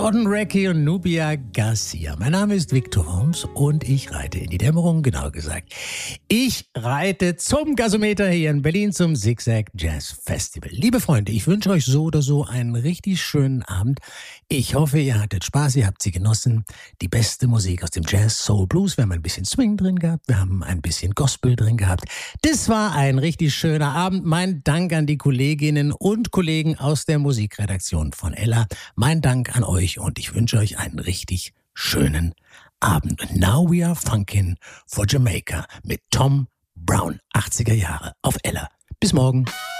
Jordan Reckie und Nubia Garcia. Mein Name ist Victor Worms und ich reite in die Dämmerung, genauer gesagt. Ich reite zum Gasometer hier in Berlin zum Zigzag Jazz Festival. Liebe Freunde, ich wünsche euch so oder so einen richtig schönen Abend. Ich hoffe, ihr hattet Spaß, ihr habt sie genossen. Die beste Musik aus dem Jazz, Soul, Blues. Wir haben ein bisschen Swing drin gehabt, wir haben ein bisschen Gospel drin gehabt. Das war ein richtig schöner Abend. Mein Dank an die Kolleginnen und Kollegen aus der Musikredaktion von Ella. Mein Dank an euch und ich wünsche euch einen richtig schönen Abend. And now we are funkin' for Jamaica mit Tom Brown, 80er Jahre auf Ella. Bis morgen.